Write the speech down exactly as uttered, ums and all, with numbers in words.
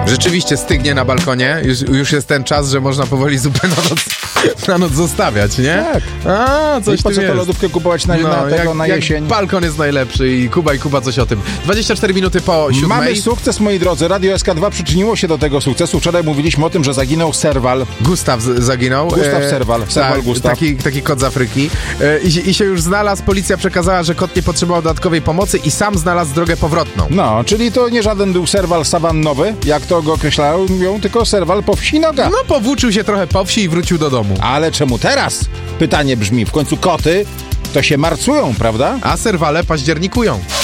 Rzeczywiście stygnie na balkonie. Już, już jest ten czas, że można powoli zupę na noc, na noc zostawiać, nie? Tak. A, coś I po tu co to jest. lodówkę kupować na, No, na tego jak, na jak jesień? balkon jest najlepszy i Kuba i Kuba coś o tym. dwadzieścia cztery minuty po siódmej. Mamy sukces, moi drodzy. Radio S K dwa przyczyniło się do tego sukcesu. Wczoraj mówiliśmy o tym, że zaginął Serwal. Gustaw z- zaginął. Gustaw Serwal. Serwal tak, Gustaw. Taki, taki kot z Afryki. E, i, I się już znalazł. Policja przekazała, że kot nie potrzebował dodatkowej pomocy i sam znalazł drogę powrotną. No, czyli to nie żaden był Serwal sawannowy, jak to go określają, tylko Serwal po wsi noga. No, powłóczył się trochę po wsi i wrócił do domu. Ale czemu teraz? Pytanie brzmi, w końcu koty to się marcują, prawda? A serwale październikują.